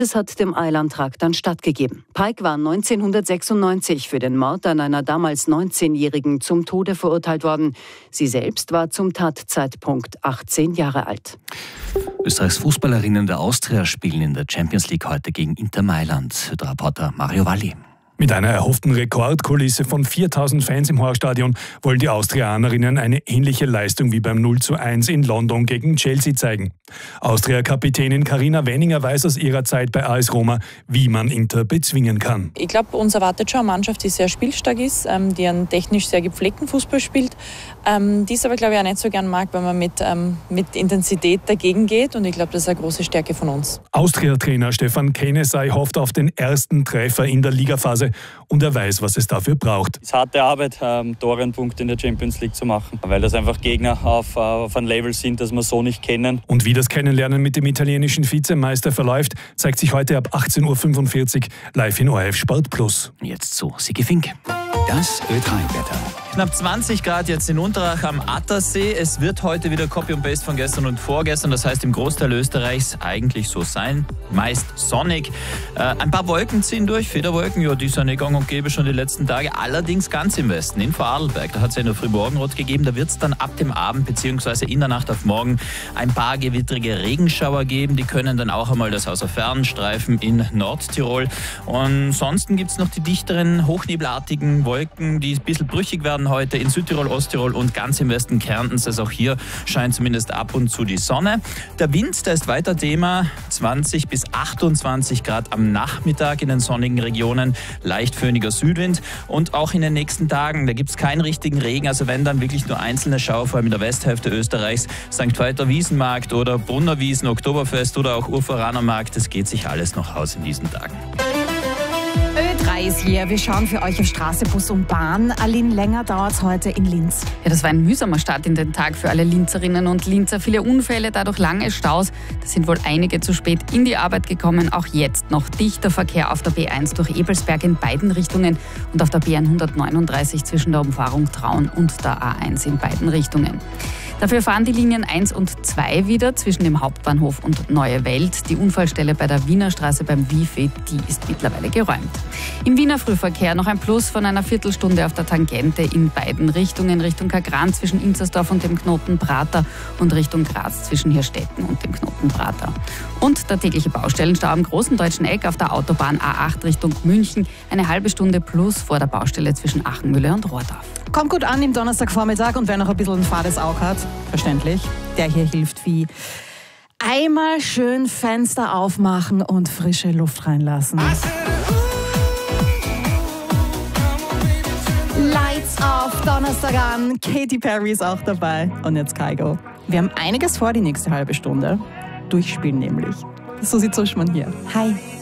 Es hat dem Eilantrag dann stattgegeben. Pike war 1996 für den Mord an einer damals 19-Jährigen zum Tode verurteilt worden. Sie selbst war zum Tatzeitpunkt 18 Jahre alt. Österreichs Fußballerinnen der Austria spielen in der Champions League heute gegen Inter Mailand. Der Reporter Mario Valli. Mit einer erhofften Rekordkulisse von 4000 Fans im Horststadion wollen die Austrianerinnen eine ähnliche Leistung wie beim 0:1 in London gegen Chelsea zeigen. Austria-Kapitänin Karina Wenninger weiß aus ihrer Zeit bei AS Roma, wie man Inter bezwingen kann. Ich glaube, uns erwartet schon eine Mannschaft, die sehr spielstark ist, die einen technisch sehr gepflegten Fußball spielt, die es aber, glaube ich, auch nicht so gern mag, wenn man mit Intensität dagegen geht, und ich glaube, das ist eine große Stärke von uns. Austria-Trainer Stefan Kenesay hofft auf den ersten Treffer in der Ligaphase und er weiß, was es dafür braucht. Es ist harte Arbeit, Tore und Punkte in der Champions League zu machen, weil das einfach Gegner auf einem Level sind, das wir so nicht kennen. Und wie das Kennenlernen mit dem italienischen Vizemeister verläuft, zeigt sich heute ab 18:45 Uhr live in ORF Sport Plus. Jetzt zu Sigi Fink. Das Ö3-Wetter. Knapp 20 Grad jetzt in Unterach am Attersee. Es wird heute wieder Copy und Paste von gestern und vorgestern. Das heißt, im Großteil Österreichs eigentlich so sein. Meist sonnig. Ein paar Wolken ziehen durch. Federwolken, ja, die sind gang und gäbe schon die letzten Tage. Allerdings ganz im Westen, in Vorarlberg. Da hat es ja in der Frühmorgenrot gegeben. Da wird es dann ab dem Abend bzw. in der Nacht auf morgen ein paar gewittrige Regenschauer geben. Die können dann auch einmal das Haus auf Fern streifen in Nordtirol. Und ansonsten gibt es noch die dichteren, hochnebelartigen Wolken, die ein bisschen brüchig werden heute in Südtirol, Osttirol und ganz im Westen Kärntens. Also auch hier scheint zumindest ab und zu die Sonne. Der Wind, der ist weiter Thema. 20 bis 28 Grad am Nachmittag in den sonnigen Regionen. Leicht föhniger Südwind. Und auch in den nächsten Tagen, da gibt es keinen richtigen Regen. Also wenn dann wirklich nur einzelne Schauer, vor allem in der Westhälfte Österreichs, St. Veiter Wiesenmarkt oder Brunner Wiesen, Oktoberfest oder auch Urveraner Markt. Das geht sich alles noch aus in diesen Tagen. Ö3 ist hier. Wir schauen für euch auf Straße, Bus und Bahn. Aline, länger dauert es heute in Linz. Ja, das war ein mühsamer Start in den Tag für alle Linzerinnen und Linzer. Viele Unfälle, dadurch lange Staus. Da sind wohl einige zu spät in die Arbeit gekommen. Auch jetzt noch dichter Verkehr auf der B1 durch Ebelsberg in beiden Richtungen und auf der B139 zwischen der Umfahrung Traun und der A1 in beiden Richtungen. Dafür fahren die Linien 1 und 2 wieder zwischen dem Hauptbahnhof und Neue Welt. Die Unfallstelle bei der Wiener Straße beim Wifi, die ist mittlerweile geräumt. Im Wiener Frühverkehr noch ein Plus von einer Viertelstunde auf der Tangente in beiden Richtungen, Richtung Kagran zwischen Inzersdorf und dem Knoten Prater und Richtung Graz zwischen Hirstetten und dem Knoten Prater. Und der tägliche Baustellenstau am Großen Deutschen Eck auf der Autobahn A8 Richtung München, eine halbe Stunde plus vor der Baustelle zwischen Achenmühle und Rohrdorf. Kommt gut an im Donnerstagvormittag, und wer noch ein bisschen ein fades Auge hat, verständlich, der hier hilft wie einmal schön Fenster aufmachen und frische Luft reinlassen. Lights off, Donnerstag an, Katy Perry ist auch dabei und jetzt Kygo. Wir haben einiges vor die nächste halbe Stunde, durchspielen nämlich. Susi Zuschmann hier. Hi.